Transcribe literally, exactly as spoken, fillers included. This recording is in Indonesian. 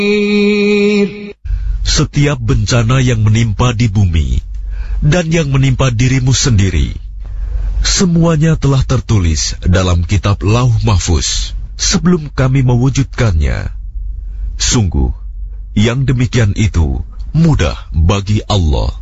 Setiap bencana yang menimpa di bumi dan yang menimpa dirimu sendiri, semuanya telah tertulis dalam kitab Lauh Mahfuz sebelum kami mewujudkannya. Sungguh, yang demikian itu mudah bagi Allah.